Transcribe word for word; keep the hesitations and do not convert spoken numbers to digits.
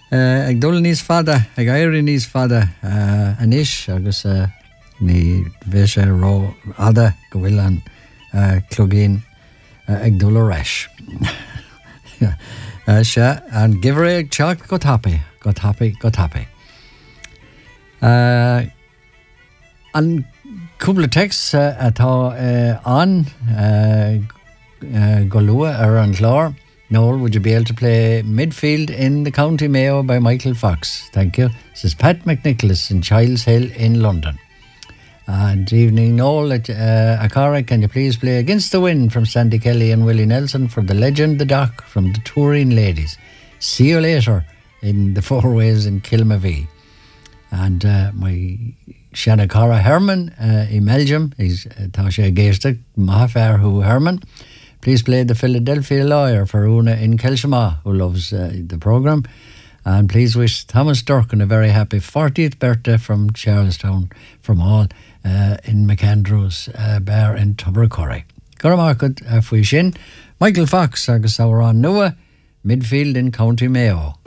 Uh, ag dul níos fada, ag éirí níos fada uh, anis agus uh, ní bhí sé ró ada go bhfuil an uh, clogín uh, ag dul areis. uh, se an gifre ag teach go tappi, go tappi, go tappi. Uh, an cúpla text uh, atá uh, an uh, uh, go lua ar an chlár. Noel, would you be able to play midfield in the County Mayo by Michael Fox? Thank you. This is Pat McNicholas in Childs Hill in London. And evening, Noel, at uh, Akara, can you please play Against the Wind from Sandy Kelly and Willie Nelson for the legend, the Doc, from the Touring Ladies. See you later in the Four Ways in Kilmavee. And uh, my Shanna Cara Herman uh, in Belgium, he's Tasha Geistig, Mahafair who Herman. Please play the Philadelphia Lawyer for Una in Kelshama, who loves uh, the programme. And please wish Thomas Durkin a very happy fortieth birthday from Charlestown, from all uh, in McAndrews uh, Bar in Tubbercurry. Guramarkut Afwishin, Michael Fox, agus our on Noah, midfield in County Mayo.